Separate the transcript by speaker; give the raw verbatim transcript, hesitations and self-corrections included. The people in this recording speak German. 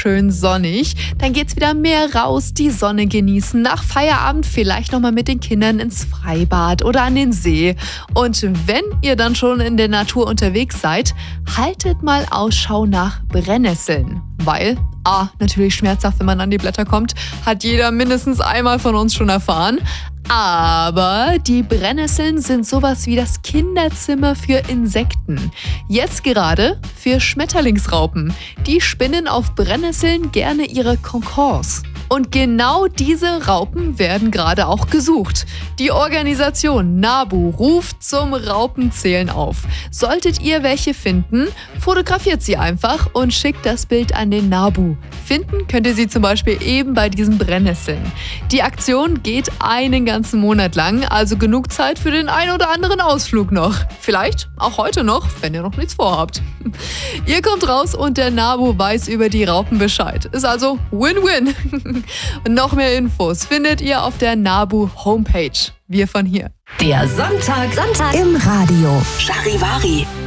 Speaker 1: schön sonnig. Dann geht's wieder mehr raus, die Sonne genießen. Nach Feierabend vielleicht nochmal mit den Kindern ins Freibad oder an den See. Und wenn ihr dann schon in der Natur unterwegs seid, haltet mal Ausschau nach Brennnesseln. Weil, ah, natürlich schmerzhaft, wenn man an die Blätter kommt, hat jeder mindestens einmal von uns schon erfahren. Aber die Brennnesseln sind sowas wie das Kinderzimmer für Insekten. Jetzt gerade für Schmetterlingsraupen. Die spinnen auf Brennnesseln gerne ihre Konkons. Und genau diese Raupen werden gerade auch gesucht. Die Organisation NABU ruft zum Raupenzählen auf. Solltet ihr welche finden, fotografiert sie einfach und schickt das Bild an den NABU. Finden könnt ihr sie zum Beispiel eben bei diesen Brennnesseln. Die Aktion geht einen ganzen Monat lang, also genug Zeit für den ein oder anderen Ausflug noch. Vielleicht auch heute noch, wenn ihr noch nichts vorhabt. Ihr kommt raus und der NABU weiß über die Raupen Bescheid. Ist also Win-Win. Und noch mehr Infos findet ihr auf der NABU Homepage. Wir von hier.
Speaker 2: Der Sonntag, Sonntag im Radio. Charivari.